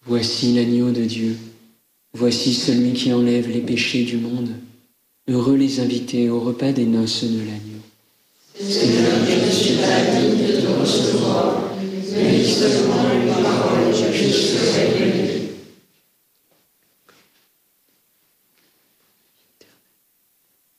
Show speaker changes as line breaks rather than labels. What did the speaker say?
Voici l'agneau de Dieu. Voici celui qui enlève les péchés du monde. Heureux les invités au repas des noces de l'agneau.
Seigneur, je ne suis pas digne de te recevoir, mais dis seulement une parole et je serai guéri.